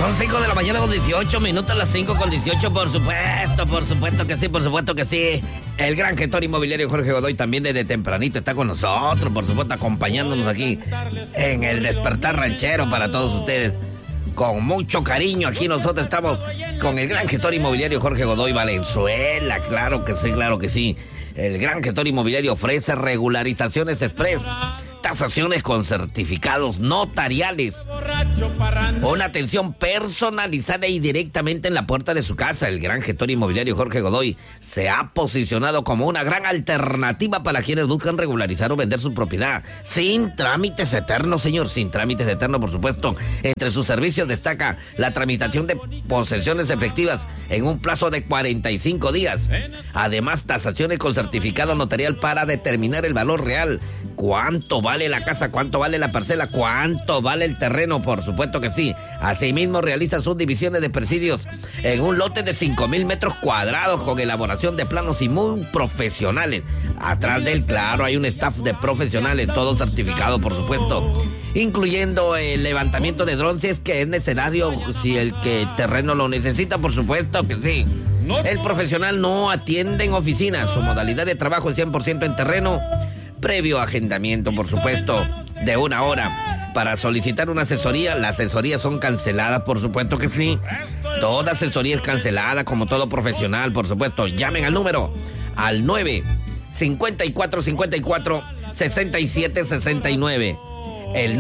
Son 5 de la mañana con 18 minutos, las 5 con 18, por supuesto que sí. El gran gestor inmobiliario Jorge Godoy también desde tempranito está con nosotros, por supuesto, acompañándonos aquí en el Despertar Ranchero para todos ustedes. Con mucho cariño aquí nosotros estamos con el gran gestor inmobiliario Jorge Godoy Valenzuela, claro que sí. El gran gestor inmobiliario ofrece regularizaciones express, tasaciones con certificados notariales, una atención personalizada y directamente en la puerta de su casa. El gran gestor inmobiliario Jorge Godoy se ha posicionado como una gran alternativa para quienes buscan regularizar o vender su propiedad sin trámites eternos, señor, sin trámites eternos, por supuesto. Entre sus servicios destaca la tramitación de posesiones efectivas en un plazo de 45 días. Además, tasaciones con certificado notarial para determinar el valor real. ¿Cuánto vale la casa? ¿Cuánto vale la parcela? ¿Cuánto vale el terreno? Por supuesto que sí. Asimismo, realiza sus divisiones de presidios en un lote de 5,000 metros cuadrados con elaboración de planos y muy profesionales. Atrás de él, claro, hay un staff de profesionales, todo certificado, por supuesto, incluyendo el levantamiento de drones si es que es necesario, si el terreno lo necesita, por supuesto que sí. El profesional no atiende en oficina. Su modalidad de trabajo es 100% en terreno, previo agendamiento, por supuesto, de 1 hora. Para solicitar una asesoría, las asesorías son canceladas, por supuesto que sí. Toda asesoría es cancelada, como todo profesional, por supuesto. Llamen al número, al 954-54-6769. El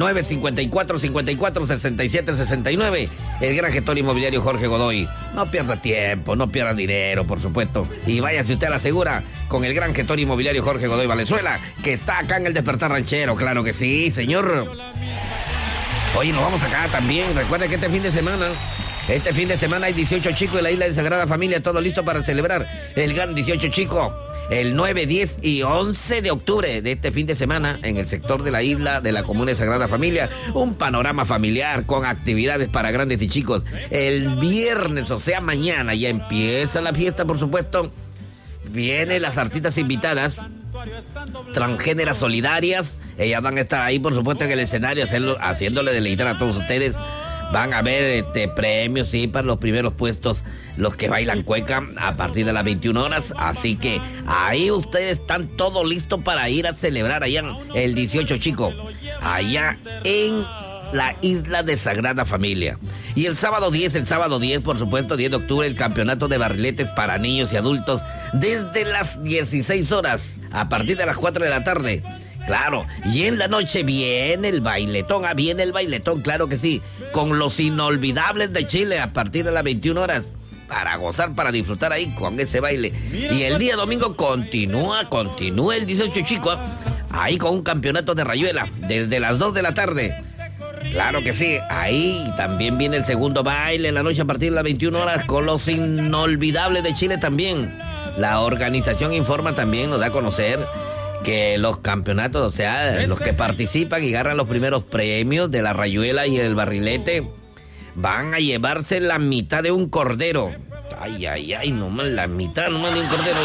954-54-6769. El gran gestor inmobiliario Jorge Godoy. No pierda tiempo, no pierda dinero, por supuesto. Y váyase usted a la segura con el gran gestor inmobiliario Jorge Godoy Valenzuela, que está acá en el Despertar Ranchero. Claro que sí, señor. Oye, nos vamos acá también. Recuerden que este fin de semana hay 18 chicos en la isla de Sagrada Familia, todo listo para celebrar el gran 18 chico. El 9, 10 y 11 de octubre de este fin de semana, en el sector de la isla de la comuna de Sagrada Familia, un panorama familiar con actividades para grandes y chicos. El viernes, o sea, mañana, ya empieza la fiesta, por supuesto. Vienen las artistas invitadas, transgéneras solidarias. Ellas van a estar ahí, por supuesto, en el escenario, haciéndole deleitar a todos ustedes. Van a ver premios, sí, para los primeros puestos, los que bailan cueca a partir de las 21 horas. Así que ahí ustedes están todos listos para ir a celebrar allá el 18 chico, allá en la isla de Sagrada Familia. Y el sábado 10, por supuesto, 10 de octubre, el campeonato de barriletes para niños y adultos desde las 16 horas, a partir de las 4 de la tarde. Claro, y en la noche viene el bailetón, claro que sí, con los inolvidables de Chile a partir de las 21 horas, para gozar, para disfrutar ahí con ese baile. Y el día domingo continúa el 18 chico, ahí con un campeonato de rayuela, desde las 2 de la tarde. Claro que sí, ahí también viene el segundo baile en la noche a partir de las 21 horas con los inolvidables de Chile también. La organización informa también, nos da a conocer que los campeonatos, o sea, los que participan y agarran los primeros premios de la rayuela y el barrilete, van a llevarse la mitad de un cordero. Ay, nomás la mitad nomás de un cordero.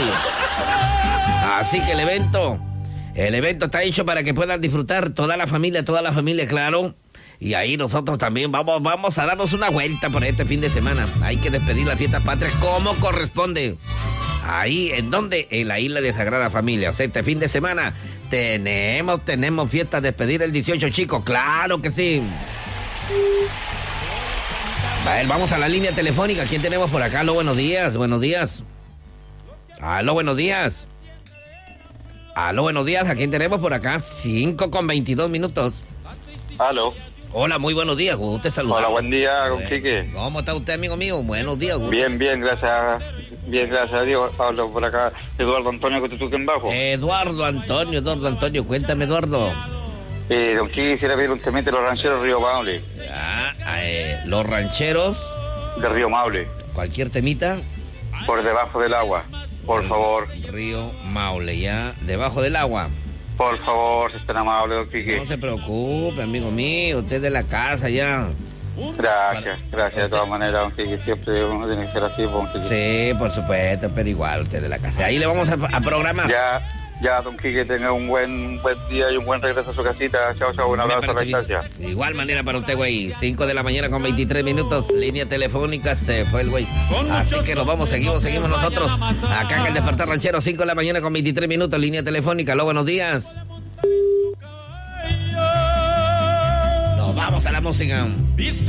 Así que el evento está hecho para que puedan disfrutar toda la familia, claro. Y ahí nosotros también vamos a darnos una vuelta por este fin de semana. Hay que despedir la fiesta patria como corresponde. Ahí, ¿en dónde? En la isla de Sagrada Familia. O sea, este fin de semana tenemos fiesta, despedir el 18 chico, claro que sí. A ver, vamos a la línea telefónica. ¿Quién tenemos por acá? Aló, buenos días. Aló, buenos días. ¿A quién tenemos por acá? 5 con 22 minutos. Aló. Hola, muy buenos días, gusto saludar. Hola, buen día, don Quique. ¿Cómo está usted, amigo mío? Buenos días, gusto. Bien, gracias a Dios. Hablo por acá, Eduardo Antonio Cotutuquenbajo. Eduardo Antonio, cuéntame, Eduardo. Don Quique, quisiera pedir un temita de los rancheros de Río Maule. Los rancheros de Río Maule. Cualquier temita. Por debajo del agua, por favor. Río Maule, ya, debajo del agua. Por favor, si es tan amable, don Quique. No se preocupe, amigo mío, usted es de la casa ya. Gracias, de todas maneras, don Quique, siempre uno tiene que ser así, don Quique. Sí, por supuesto, pero igual usted es de la casa. Ahí le vamos a programar. Ya, Ya, don Quique, tenga un buen día y un buen regreso a su casita. Chao, chao, un abrazo a la distancia. De igual manera para usted, güey. 5 de la mañana con 23 minutos, línea telefónica, se fue el güey. Así que nos vamos, seguimos nosotros. Acá en el Despertar Ranchero, 5 de la mañana con 23 minutos, línea telefónica. Aló, buenos días. Nos vamos a la música.